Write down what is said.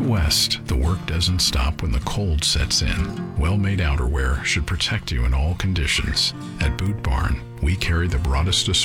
Out west, the work doesn't stop when the cold sets in. Well-made outerwear should protect you in all conditions. At Boot Barn, we carry the broadest assortment